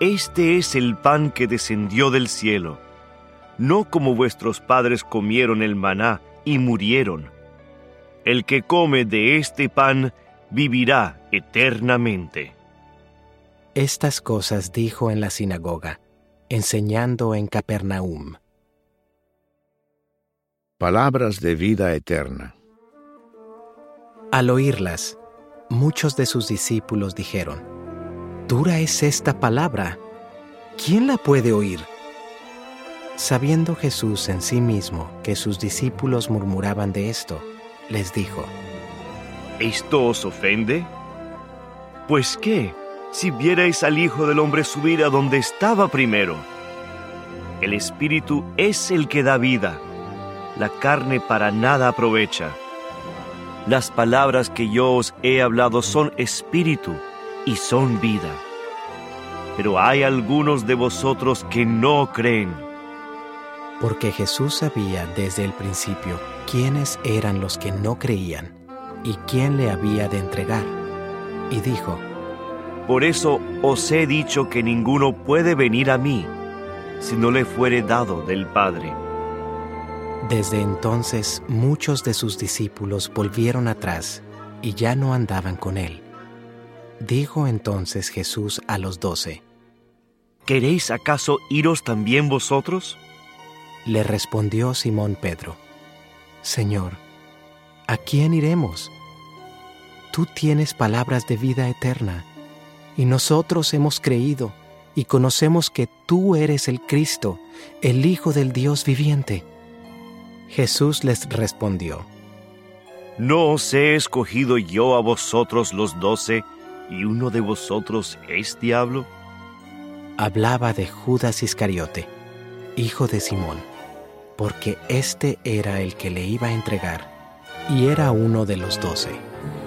Este es el pan que descendió del cielo, no como vuestros padres comieron el maná y murieron. El que come de este pan vivirá eternamente. Estas cosas dijo en la sinagoga, enseñando en Capernaum. Palabras de vida eterna. Al oírlas, muchos de sus discípulos dijeron: «Dura es esta palabra. ¿Quién la puede oír?». Sabiendo Jesús en sí mismo que sus discípulos murmuraban de esto, les dijo: ¿Esto os ofende? Pues qué, si vierais al Hijo del Hombre subir a donde estaba primero. El Espíritu es el que da vida, la carne para nada aprovecha. Las palabras que yo os he hablado son espíritu y son vida. Pero hay algunos de vosotros que no creen. Porque Jesús sabía desde el principio quiénes eran los que no creían y quién le había de entregar. Y dijo: Por eso os he dicho que ninguno puede venir a mí si no le fuere dado del Padre. Desde entonces muchos de sus discípulos volvieron atrás y ya no andaban con él. Dijo entonces Jesús a los 12: ¿Queréis acaso iros también vosotros? Le respondió Simón Pedro: Señor, ¿a quién iremos? Tú tienes palabras de vida eterna, y nosotros hemos creído y conocemos que tú eres el Cristo, el Hijo del Dios viviente. Jesús les respondió: ¿No os he escogido yo a vosotros los 12, y uno de vosotros es diablo? Hablaba de Judas Iscariote, hijo de Simón, porque éste era el que le iba a entregar, y era uno de los 12.